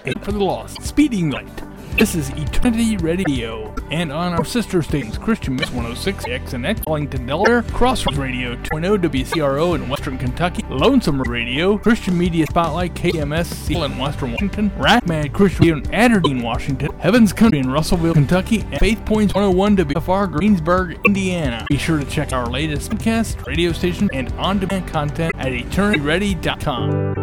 8 for the Lost, Speeding Light. This is Eternity Radio, and on our sister stations, Christian Mix 106 XNX, Wellington, Delaware, Crossroads Radio 2.0 WCRO in Western Kentucky, Lonesome Radio, Christian Media Spotlight KMS Seal in Western Washington, Rackman Christian Radio in Aberdeen, Washington, Heaven's Country in Russellville, Kentucky, and Faith Points 101 WFR Greensburg, Indiana. Be sure to check our latest podcast, radio station, and on-demand content at eternityready.com.